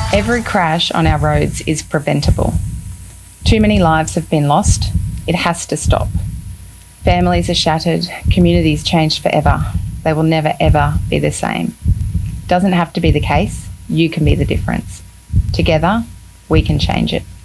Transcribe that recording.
Every crash on our roads is preventable. Too many lives have been lost. It has to stop. Families are shattered, communities changed forever. They will never ever be the same. Doesn't have to be the case. You can be the difference. Together, we can change it.